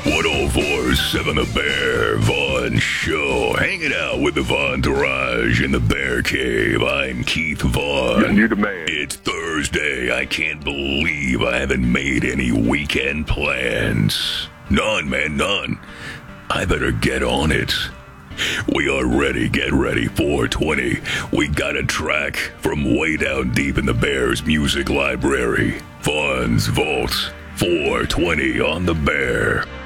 1047 The Bear Vaughn Show. Hanging out with the Vaughntourage in the Bear Cave. I'm Keith Vaughn. You're the man. It's Thursday. I can't believe I haven't made any weekend plans. None, man, none. I better get on it. We are ready. Get ready, 420. We got a track from way down deep in the Bears music library. Vaughn's Vault, 420 on the Bear.